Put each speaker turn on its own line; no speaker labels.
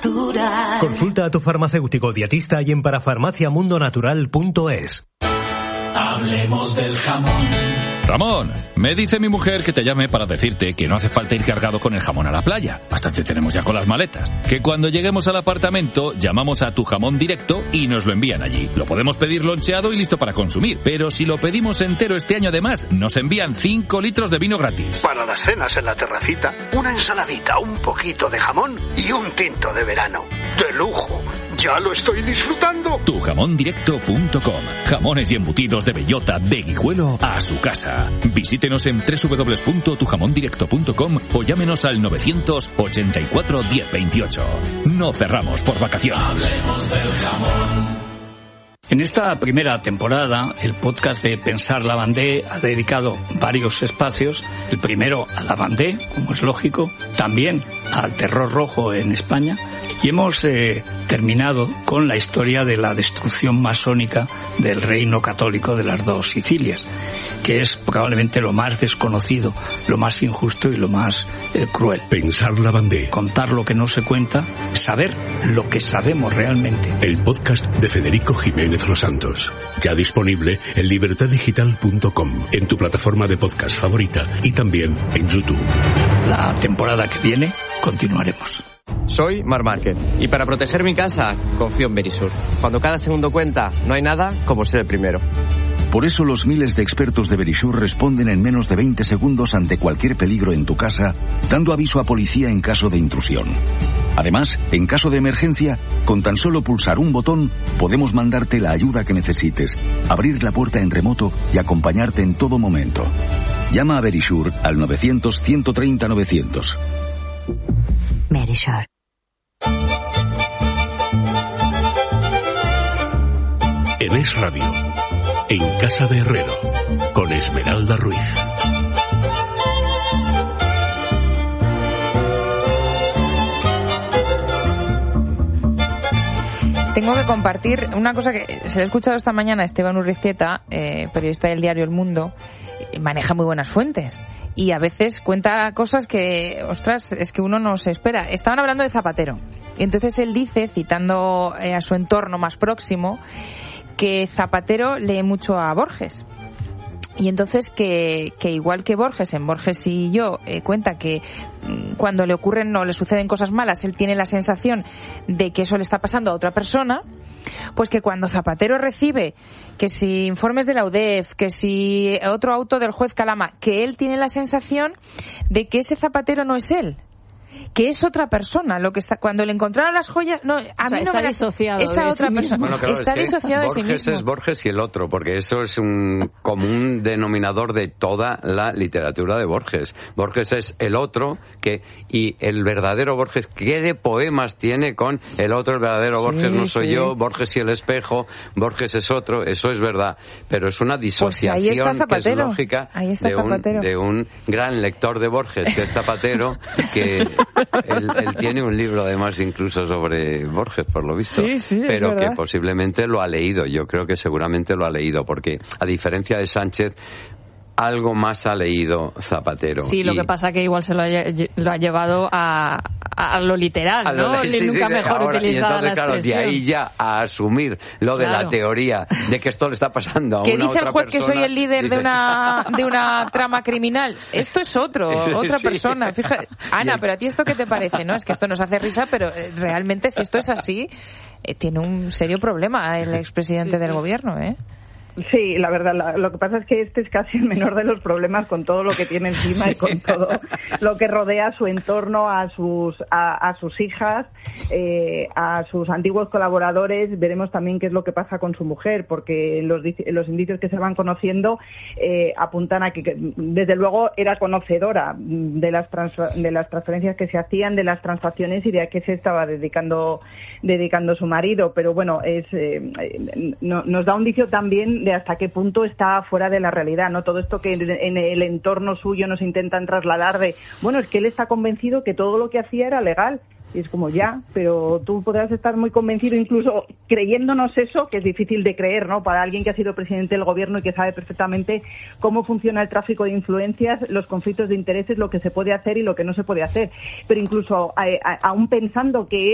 natural.
Consulta a tu farmacéutico dietista y en parafarmaciamundonatural.es.
Hablemos del jamón.
Ramón, me dice mi mujer que te llame para decirte que no hace falta ir cargado con el jamón a la playa. Bastante tenemos ya con las maletas. Que cuando lleguemos al apartamento, llamamos a Tu Jamón Directo y nos lo envían allí. Lo podemos pedir loncheado y listo para consumir. Pero si lo pedimos entero este año además, nos envían 5 litros de vino gratis.
Para las cenas en la terracita, una ensaladita, un poquito de jamón y un tinto de verano. ¡De lujo! ¡Ya lo estoy disfrutando!
Tujamondirecto.com. Jamones y embutidos de bellota, de Guijuelo a su casa. Visítenos en www.tujamondirecto.com o llámenos al 984 1028. No cerramos por vacaciones.
Hablemos del jamón.
En esta primera temporada, el podcast de Pensar Lavandé ha dedicado varios espacios. El primero a Lavandé, como es lógico, también al terror rojo en España. Y hemos terminado con la historia de la destrucción masónica del reino católico de las dos Sicilias, que es probablemente lo más desconocido, lo más injusto y lo más cruel.
Pensar Lavandé.
Contar lo que no se cuenta, saber lo que sabemos realmente.
El podcast de Federico Jiménez Los Santos. Ya disponible en libertaddigital.com, en tu plataforma de podcast favorita y también en YouTube.
La temporada que viene continuaremos.
Soy Mar Márquez y para proteger mi casa confío en Verisur. Cuando cada segundo cuenta, no hay nada como ser el primero.
Por eso los miles de expertos de Verisur responden en menos de 20 segundos ante cualquier peligro en tu casa, dando aviso a policía en caso de intrusión. Además, en caso de emergencia, con tan solo pulsar un botón, podemos mandarte la ayuda que necesites, abrir la puerta en remoto y acompañarte en todo momento. Llama a Verisur al 900-130-900.
Verisur.
En Es Radio, en Casa de Herrero, con Esmeralda Ruiz.
Tengo que compartir una cosa que se le he escuchado esta mañana a Esteban Urriztieta, periodista del diario El Mundo. Maneja muy buenas fuentes y a veces cuenta cosas que, ostras, es que uno no se espera. Estaban hablando de Zapatero y entonces él dice, citando a su entorno más próximo, que Zapatero lee mucho a Borges. Y entonces que igual que Borges, en Borges y yo, cuenta que cuando le ocurren o le suceden cosas malas, él tiene la sensación de que eso le está pasando a otra persona, pues que cuando Zapatero recibe que si informes de la UDEF, que si otro auto del juez Calama, que él tiene la sensación de que ese Zapatero no es él, que es otra persona. Lo que está, cuando le encontraron las joyas, no, a mí no me
disociado
esa otra
sí
persona.
Bueno, claro,
está
es que
disociado de sí mismo.
Borges es Borges y el otro, porque eso es un común denominador de toda la literatura de Borges. Borges es el otro y el verdadero Borges, ¿qué de poemas tiene con el otro? El verdadero Borges no soy yo, Borges y el espejo, Borges es otro, eso es verdad, pero es una disociación que es lógica de un gran lector de Borges, que es Zapatero, que él tiene un libro además incluso sobre Borges, por lo visto, pero que posiblemente lo ha leído. Yo creo que seguramente lo ha leído, porque a diferencia de Sánchez, algo más ha leído Zapatero.
Sí, lo que pasa que igual se lo ha llevado a lo literal, ¿no? Nunca mejor utilizada la expresión. Claro,
de ahí ya a asumir lo de la teoría de que esto le está pasando a una otra persona.
Que dice el juez que soy el líder de una trama criminal. Esto es otra persona. Fíjate, Ana, pero a ti esto ¿qué te parece? No, es que esto nos hace risa, pero realmente si esto es así, tiene un serio problema el expresidente del gobierno, ¿eh?
Sí, la verdad, lo que pasa es que este es casi el menor de los problemas con todo lo que tiene encima y con todo lo que rodea su entorno, a sus hijas, a sus antiguos colaboradores. Veremos también qué es lo que pasa con su mujer, porque los indicios que se van conociendo apuntan a que desde luego era conocedora de las transferencias que se hacían, de las transacciones y de a qué se estaba dedicando su marido. Pero bueno, nos da un indicio también de hasta qué punto está fuera de la realidad, ¿no? Todo esto que en el entorno suyo nos intentan trasladar de, bueno, es que él está convencido que todo lo que hacía era legal. Y es como ya, pero tú podrás estar muy convencido, incluso creyéndonos eso, que es difícil de creer, ¿no? Para alguien que ha sido presidente del gobierno y que sabe perfectamente cómo funciona el tráfico de influencias, los conflictos de intereses, lo que se puede hacer y lo que no se puede hacer. Pero incluso aún pensando que